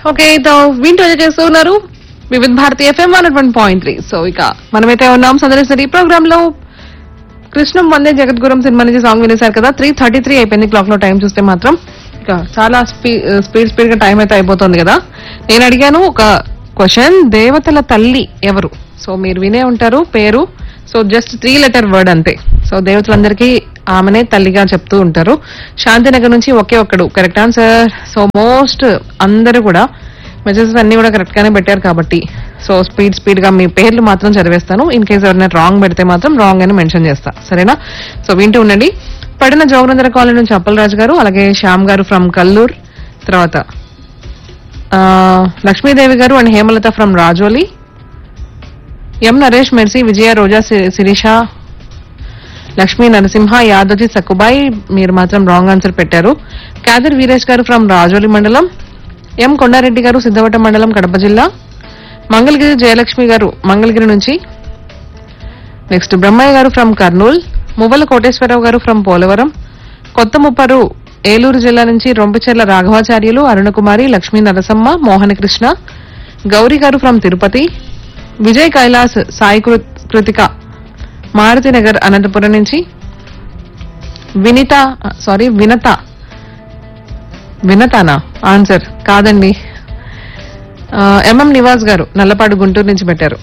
Okay తో వింటూ చేస్తున్నారు వివిధ భారతి ఎఫ్ఎం 101.3. సో ఇక మనమైతే ఉన్నాం సందర్శన ఈ ప్రోగ్రామ్ లో కృష్ణం వందే జగద్గురం సినిమా నుంచి సాంగ్ వినేశారు కదా. 3:33 అయిపోయింది క్లాక్ లో. టైం చూస్తే మాత్రం ఇక చాలా స్పీడ్ గా టైం అయితే అయిపోతుంది కదా. నేను అడిగాను ఒక క్వశ్చన్, దేవతల తల్లి ఎవరు? సో మీరు వినే ఉంటారు పేరు. సో జస్ట్ 3 లెటర్ వర్డ్ అంతే. సో దేవతలందరికీ ఆమెనే తల్లిగా చెప్తూ ఉంటారు. శాంతినగర్ నుంచి ఒకే ఒక్కడు కరెక్ట్ ఆన్సర్. సో మోస్ట్ అందరూ కూడా మెసేజెస్ అన్ని కూడా కరెక్ట్ గానే పెట్టారు కాబట్టి సో స్పీడ్ గా మీ పేర్లు మాత్రం చదివేస్తాను. ఇన్ కేసు ఎవరైనా రాంగ్ పెడితే మాత్రం రాంగ్ అని మెన్షన్ చేస్తా, సరేనా? సో వింటూ ఉండండి. పడిన జోగనందర కాలనీ నుంచి అప్పలరాజు గారు, అలాగే శ్యామ్ గారు ఫ్రమ్ కల్లూర్, తర్వాత లక్ష్మీదేవి గారు and Hemalatha from Rajoli, M Naresh, mercy, విజయ, రోజా, శిరీష, లక్ష్మీ నరసింహ, యాదోజీ, సక్కుబాయ్ మీరు మాత్రం రాంగ్ ఆన్సర్ పెట్టారు. కాదర్ వీరేష్ గారు ఫ్రమ్ రాజోలి మండలం, ఎం కొండారెడ్డి గారు సిద్ధవట మండలం కడప జిల్లా, మంగళగిరి జయలక్ష్మి గారు మంగళగిరి నుంచి, నెక్స్ట్ బ్రహ్మయ్య గారు ఫ్రమ్ కర్నూల్, మువ్వల కోటేశ్వరరావు గారు ఫ్రమ్ పోలవరం, కొత్త ముప్పరు ఏలూరు జిల్లా నుంచి రొంపిచెర్ల రాఘవాచార్యులు, అరుణకుమారి, లక్ష్మీ నరసమ్మ, మోహనకృష్ణ, గౌరీ గారు ఫ్రమ్ తిరుపతి, విజయ్ కైలాస్, సాయి కృతిక మారుతినగర్ అనంతపురం నుంచి, వినతానా ఆన్సర్ కాదండి. ఎంఎం నివాస్ గారు నల్లపాడు గుంటూరు నుంచి పెట్టారు.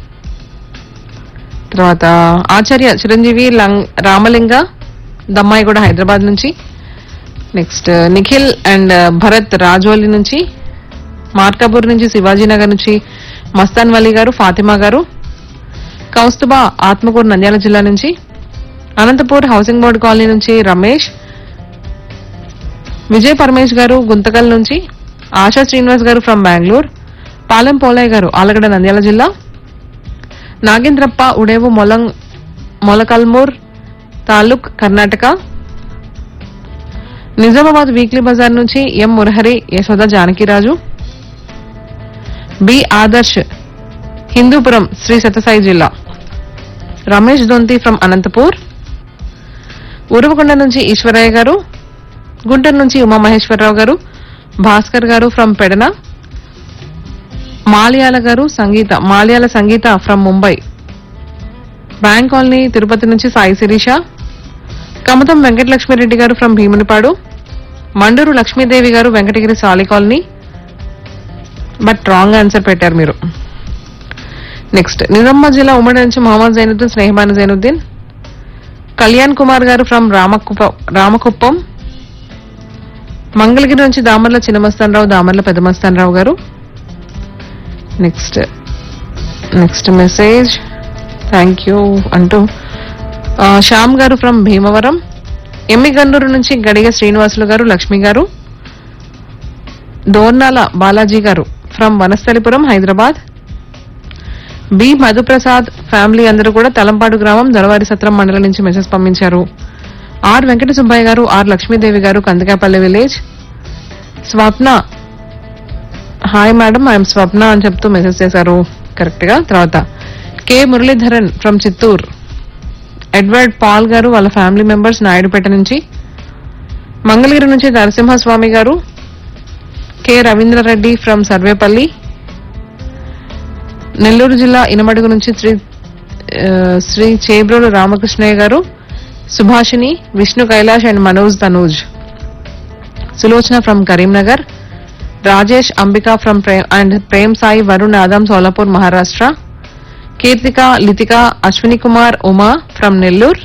తర్వాత ఆచార్య చిరంజీవి రామలింగ దమ్మాయి కూడా హైదరాబాద్ నుంచి, నెక్స్ట్ నిఖిల్ అండ్ భరత్ రాజోలి నుంచి, మార్కాపూర్ నుంచి శివాజీనగర్ నుంచి మస్తాన్ వలీ గారు, ఫాతిమా గారు, కౌస్తుబా ఆత్మకూరు నంద్యాల జిల్లా నుంచి, అనంతపూర్ హౌసింగ్ బోర్డు కాలనీ నుంచి రమేష్, విజయ్ పరమేష్ గారు గుంతకల్ నుంచి, ఆశా శ్రీనివాస్ గారు ఫ్రమ్ బెంగళూరు, పాలెం పోలయ్య గారు ఆలగడ నంద్యాల జిల్లా, నాగేంద్రప్ప ఉడేవు మొలకల్మూర్ తాలూక్ కర్ణాటక, నిజామాబాద్ వీక్లీ బజార్ నుంచి ఎం మురహరి, యశోద, జానకిరాజు, బి ఆదర్శ్ హిందూపురం శ్రీ సత్యసాయి జిల్లా, రమేష్ దొంతి ఫ్రమ్ అనంతపూర్, ఉరవకొండ నుంచి ఈశ్వరయ్య గారు, గుంటూరు నుంచి ఉమామహేశ్వరరావు గారు, భాస్కర్ గారు from Pedana, Malyala Sangeetha from Mumbai, bank colony Tirupati నుంచి సాయి శిరీష, కమతం వెంకటలక్ష్మిరెడ్డి గారు ఫ్రమ్ భీమునిపాడు, మండూరు లక్ష్మీదేవి గారు వెంకటగిరి సాలి కాలనీ, బట్ రాంగ్ ఆన్సర్ పెట్టారు మీరు. నెక్స్ట్ నిజామాబాద్ జిల్లా ఉమ్మడి నుంచి మొహమ్మద్ జైనుద్దీన్, స్నేహబాను జైనుద్దీన్, కళ్యాణ్ కుమార్ గారు ఫ్రమ్ రామకుప్పం, మంగళగిరి నుంచి దామర్ల చిన్నమస్తానరావు, దామర్ల పెద్దమస్తానరావు గారు. నెక్స్ట్ మెసేజ్ థ్యాంక్ యూ అంటూ శ్యామ్ గారు ఫ్రమ్ భీమవరం, ఎమ్మిగన్నూరు నుంచి గడిగ శ్రీనివాసులు గారు, లక్ష్మి గారు, దోర్నాల బాలాజీ గారు from Vanasthalipuram Hyderabad, B Madhu Prasad family అందరూ కూడా తలంపాడు గ్రామం దొరవారి సత్రం మండలం నుంచి మెసేజ్ పంపించారు. ఆర్ వెంకట సుబ్బయ్య గారు, ఆర్ లక్ష్మీదేవి గారు కందకాపల్లి village, Swapna hi madam I'm స్వప్న అని చెప్తూ మెసేజ్ చేశారు కరెక్ట్ గా. తర్వాత K Muralidharan from Chittoor, Edward Paul గారు వాళ్ళ ఫ్యామిలీ మెంబర్స్ నాయుడుపేట నుంచి, మంగళగిరి నుంచి నరసింహస్వామి గారు, కె రవీంద్రారెడ్డి ఫ్రమ్ సర్వేపల్లి, నెల్లూరు జిల్లా ఇనమడుగు నుంచి శ్రీ చేబ్రోలు రామకృష్ణయ్య గారు, Subhashini, Vishnu Kailash and Manoj Tanuj, Sulochana from Karimnagar, Rajesh Ambika from Prem Sai Varun Adam Solapur Maharashtra, Keerthika, Lithika, Ashwini Kumar, Uma from Nellore,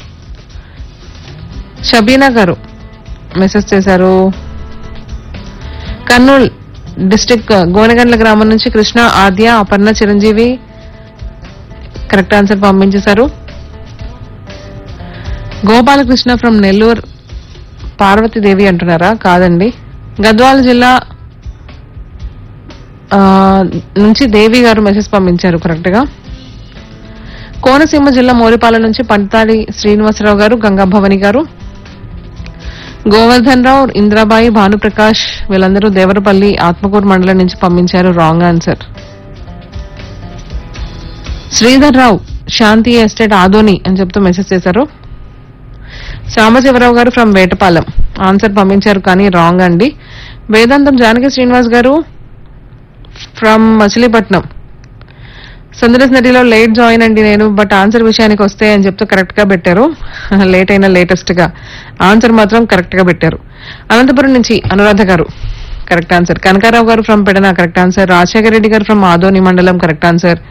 Shabina గారు మెసేజ్ చేశారు. కర్నూల్ డిస్టిక్ గోనెగండ్ల గ్రామం నుంచి కృష్ణ, ఆద్య, అపర్ణ, చిరంజీవి కరెక్ట్ ఆన్సర్ పంపించేశారు. గోపాలకృష్ణ ఫ్రమ్ నెల్లూరు, పార్వతీదేవి అంటున్నారా? కాదండి. గద్వాల జిల్లా నుంచి దేవి గారు మెసేజ్ పంపించారు కరెక్ట్ గా. కోనసీమ జిల్లా మోరిపాలెం నుంచి పంతాడి శ్రీనివాసరావు గారు, గంగా భవని గారు, గోవర్ధన్ రావు, ఇంద్రాబాయి, భానుప్రకాష్ వీళ్ళందరూ దేవరపల్లి ఆత్మకూరు మండలం నుంచి పంపించారు రాంగ్ ఆన్సర్. శ్రీధర్ రావు శాంతి ఎస్టేట్ ఆదోని అని చెప్తూ మెసేజ్ చేశారు. సాంబశివరావు గారు ఫ్రమ్ వేటపాలెం ఆన్సర్ పంపించారు కానీ రాంగ్ అండి. వేదాంతం జానకి శ్రీనివాస్ గారు ఫ్రమ్ మచిలీపట్నం. సందర్శ నదిలో లేట్ జాయిన్ అండి నేను, బట్ ఆన్సర్ విషయానికి వస్తే అని చెప్తూ కరెక్ట్ గా పెట్టారు. లేట్ అయినా లేటెస్ట్ గా ఆన్సర్ మాత్రం కరెక్ట్ గా పెట్టారు. అనంతపురం నుంచి అనురాధ గారు కరెక్ట్ ఆన్సర్. కనకారావు గారు from Pedana correct answer. Rajasekhara Reddy గారు ఫ్రమ్ ఆదోని మండలం కరెక్ట్ ఆన్సర్.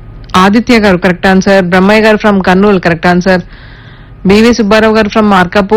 ఆదిత్య గారు కరెక్ట్ ఆన్సర్. బ్రహ్మయ్య గారు from Kurnool correct answer. BV Subbarao గారు ఫ్రమ్ మార్కాపూర్